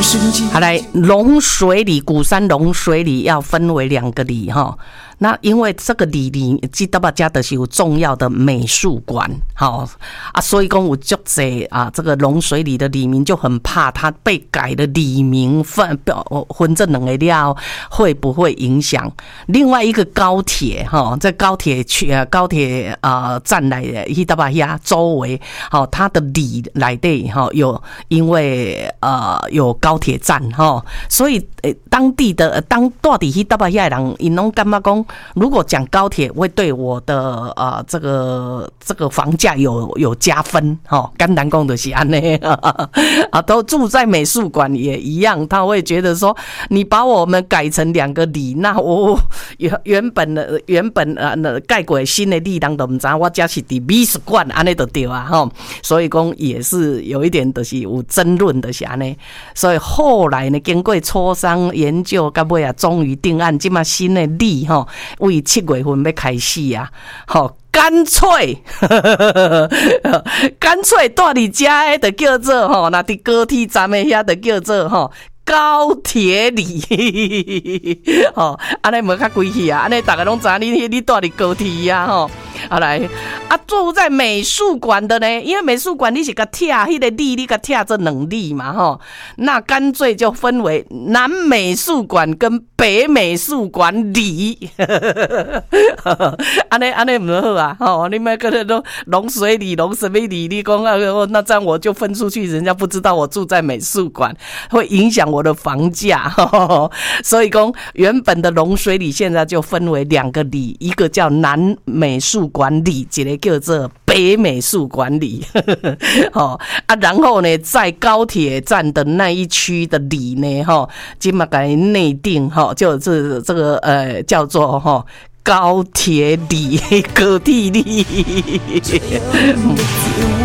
好来，龙水里鼓山龙水里要分为2个里哈。那因为这个里知道吧，家的是有重要的美术馆，好啊，所以讲有足济啊，这个龙水里的里民就很怕他被改的里民分这2个了会不会影响另外一个高铁哈？在高铁站来的，知道吧？呀，周围好，它的里来的哈有因为有高铁站哈，所以当地的到底知道吧？呀人因拢感觉讲。如果讲高铁会对我的这个房价有加分哈，简单讲就是安尼啊，都住在美术馆也一样，他会觉得说你把我们改成2个里，那我原本盖过新的里人都不知道我家是伫美术馆安尼就对啊哈，所以讲也是有一点就是有争论的是安尼，所以后来呢经过磋商研究，到尾啊终于定案，今嘛新的里哈。为7月份要开始啊，好，干脆住你家的就叫做吼，那伫高铁站的遐就叫做吼。高铁里，吼，安尼无较贵气啊！安尼大家拢知你住伫高铁啊，吼。好来啊，住在美术馆的呢，因为美术馆你是甲拆迄个里，你甲拆这2里嘛，吼。那干脆就分为南美术馆跟北美术馆里，安尼唔好啊，吼！你们可能都龙水里、龙什么里，你讲啊，那这样我就分出去，人家不知道我住在美术馆，会影响我的房价，所以讲原本的龙水里现在就分为2个里，一个叫南美术馆里，一个叫做北美术馆里，然后呢，在高铁站的那一区的里呢，今嘛改内定，就是这个叫做高铁里、高铁里。